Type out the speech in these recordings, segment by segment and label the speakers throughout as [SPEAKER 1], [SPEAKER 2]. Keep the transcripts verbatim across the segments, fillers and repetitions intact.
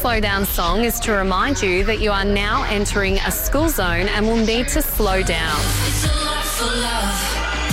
[SPEAKER 1] Slow Down song is to remind you that you are now entering a school zone and will need to slow down.
[SPEAKER 2] It's a lot for love.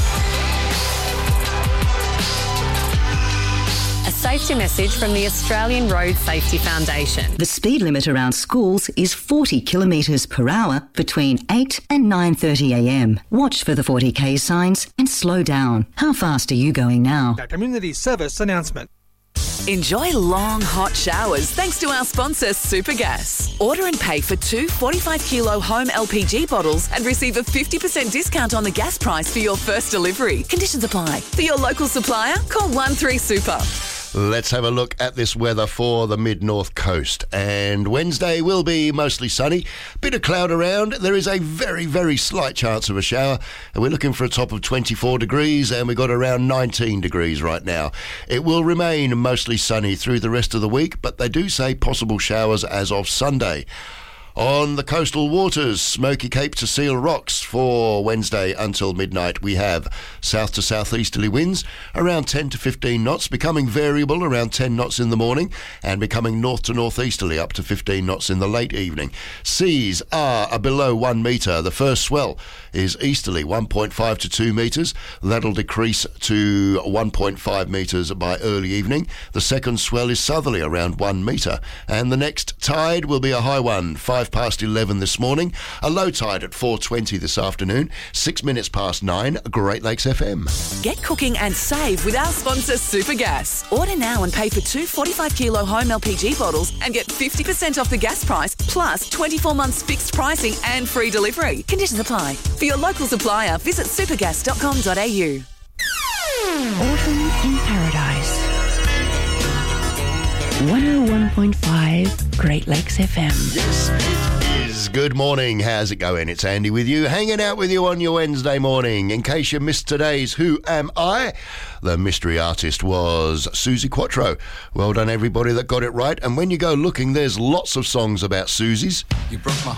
[SPEAKER 1] A safety message from the Australian Road Safety Foundation.
[SPEAKER 3] The speed limit around schools is forty kilometres per hour between eight and nine thirty a m. Watch for the forty k signs and slow down. How fast are you going now?
[SPEAKER 4] A community service announcement.
[SPEAKER 5] Enjoy long, hot showers thanks to our sponsor, Supergas. Order and pay for two forty-five kilo home L P G bottles and receive a fifty percent discount on the gas price for your first delivery. Conditions apply. For your local supplier, call one three super.
[SPEAKER 6] Let's have a look at this weather for the mid-north coast. And Wednesday will be mostly sunny. Bit of cloud around. There is a very, very slight chance of a shower. And we're looking for a top of twenty-four degrees, and we've got around nineteen degrees right now. It will remain mostly sunny through the rest of the week, but they do say possible showers as of Sunday. On the coastal waters, Smoky Cape to Seal Rocks for Wednesday until midnight, we have south to southeasterly winds around ten to fifteen knots, becoming variable around ten knots in the morning and becoming north to northeasterly up to fifteen knots in the late evening. Seas are below one metre. The first swell is easterly one point five to two metres. That'll decrease to one point five metres by early evening. The second swell is southerly around one metre. And the next tide will be a high one, five past eleven this morning, a low tide at four twenty this afternoon, six minutes past nine, Great Lakes F M.
[SPEAKER 5] Get cooking and save with our sponsor, Supergas. Order now and pay for two forty-five kilo home L P G bottles and get fifty percent off the gas price, plus twenty-four months fixed pricing and free delivery. Conditions apply. For your local supplier, visit supergas dot com dot a u.
[SPEAKER 7] Autumn in Paradise. one oh one point five Great Lakes F M.
[SPEAKER 6] Yes, it is. Good morning. How's it going? It's Andy with you, hanging out with you on your Wednesday morning. In case you missed today's Who Am I? The mystery artist was Suzi Quatro. Well done, everybody that got it right. And when you go looking, there's lots of songs about Suzi's.
[SPEAKER 8] You broke my